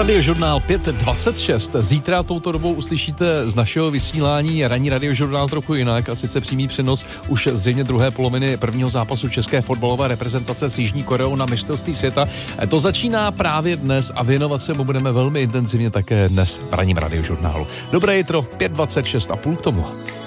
Radiožurnál 5.26. Zítra touto dobou uslyšíte z našeho vysílání ranní radiožurnál trochu jinak, a sice přímý přenos už zřejmě druhé poloviny prvního zápasu české fotbalové reprezentace s Jižní Koreou na mistrovství světa. To začíná právě dnes a věnovat se mu budeme velmi intenzivně také dnes v ranním radiožurnálu. Dobré jitro, 5.26 a půl k tomu.